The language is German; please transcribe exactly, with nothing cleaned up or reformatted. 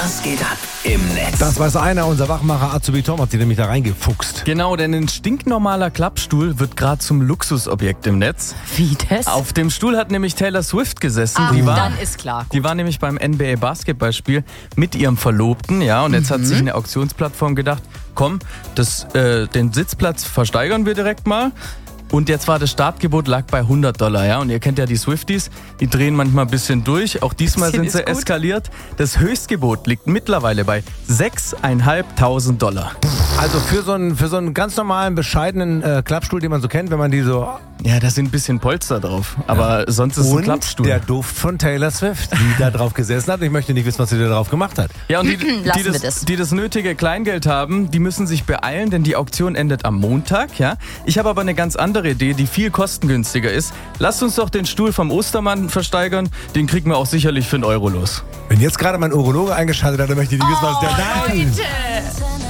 Was geht ab im Netz? Das weiß einer, unser Wachmacher Azubi Tom hat sich nämlich da reingefuchst. Genau, denn ein stinknormaler Klappstuhl wird gerade zum Luxusobjekt im Netz. Wie das? Auf dem Stuhl hat nämlich Taylor Swift gesessen. Ach, die war, dann ist klar. Die war nämlich beim N B A-Basketballspiel mit ihrem Verlobten, ja, und jetzt Mhm. hat sich eine Auktionsplattform gedacht, komm, das, äh, den Sitzplatz versteigern wir direkt mal. Und jetzt war das Startgebot lag bei hundert Dollar, ja. Und ihr kennt ja die Swifties, die drehen manchmal ein bisschen durch. Auch diesmal Bisschen sind sie ist gut. eskaliert. Das Höchstgebot liegt mittlerweile bei sechstausendfünfhundert Dollar. Also für so einen, für so einen ganz normalen, bescheidenen äh, Klappstuhl, den man so kennt, wenn man die so... Ja, da sind ein bisschen Polster drauf. Aber sonst ist es ein Und Klappstuhl. der Duft von Taylor Swift, die da drauf gesessen hat. Und ich möchte nicht wissen, was sie da drauf gemacht hat. Ja, und die, die, Lassen wir das, das. die das nötige Kleingeld haben, die müssen sich beeilen, denn die Auktion endet am Montag. Ja? Ich habe aber eine ganz andere Idee, die viel kostengünstiger ist. Lasst uns doch den Stuhl vom Ostermann versteigern. Den kriegen wir auch sicherlich für einen Euro los. Wenn jetzt gerade mein Urologe eingeschaltet hat, dann möchte ich nicht wissen, was der... Nein! Leute!